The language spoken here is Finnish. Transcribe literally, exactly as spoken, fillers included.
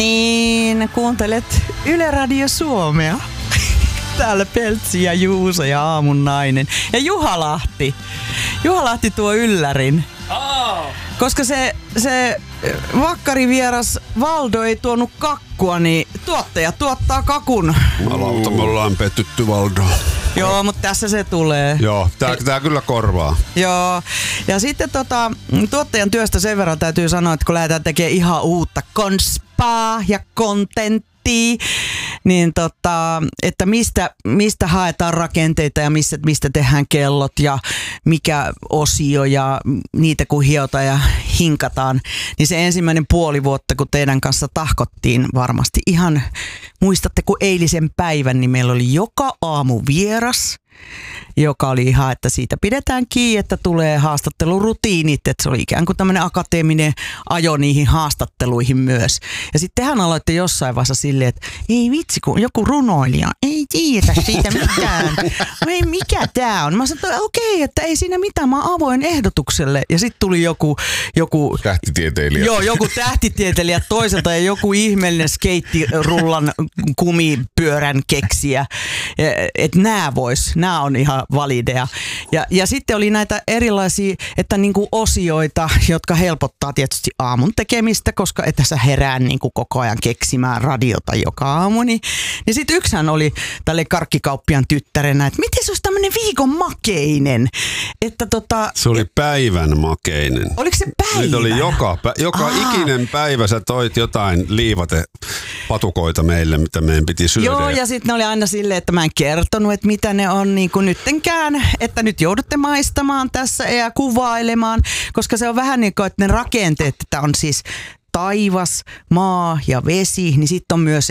Niin, kuuntelet Yle Radio Suomea. Täällä Peltsi ja Juuso ja Aamun nainen. Ja Juha Lahti. Juha Lahti tuo yllärin. Oh. Koska se, se vakkarivieras Valdo ei tuonut kakkua, niin tuottaja tuottaa kakun. Malauta, me ollaan pettytty, Valdo. Joo, mutta tässä se tulee. Joo, tää, tää kyllä korvaa. Joo, ja sitten tota, tuottajan työstä sen verran täytyy sanoa, että kun lähdetään tekemään ihan uutta konspaa ja kontenttia, niin tota, että mistä, mistä haetaan rakenteita ja mistä, mistä tehdään kellot ja mikä osio ja niitä kun hiotaan ja hinkataan, niin se ensimmäinen puoli vuotta, kun teidän kanssa tahkottiin varmasti ihan, muistatte kun eilisen päivän, niin meillä oli joka aamu vieras, joka oli ihan, että siitä pidetään kiinni, että tulee haastattelurutiinit, että se oli ikään kuin tämmöinen akateeminen ajo niihin haastatteluihin myös. Ja sitten hän aloitte jossain vaiheessa silleen, että ei vitsi, kun joku runoilija, ei tiedä siitä mitään. Ei, mikä tää on? Mä sanoin, että okei, okay, että ei siinä mitään, mä oon avoin ehdotukselle. Ja sitten tuli joku, joku... Tähtitieteilijä. Joo, joku tähtitieteilijä toiselta ja joku ihmeellinen skeittirullan kumipyörän keksiä. Että nää vois, nää on ihan valideja. Ja, ja sitten oli näitä erilaisia, että niinku osioita, jotka helpottaa tietysti aamun tekemistä, koska et sä herää niinku koko ajan keksimään radiota joka aamu. Niin, niin sitten yksihän oli tälle karkkikauppian tyttärenä, että miten se olisi tämmöinen viikon makeinen? Että tota, se oli päivän makeinen. Oliko se päivän? Nyt oli joka, joka ikinen päivä sä toit jotain liivate patukoita meille, mitä meidän piti syödä. Joo, ja sitten ne oli aina silleen, että mä en kertonut, että mitä ne on niin kuin nyttenkään, että nyt joudutte maistamaan tässä ja kuvailemaan, koska se on vähän niin kuin, että ne rakenteet, että on siis taivas, maa ja vesi, niin sitten on myös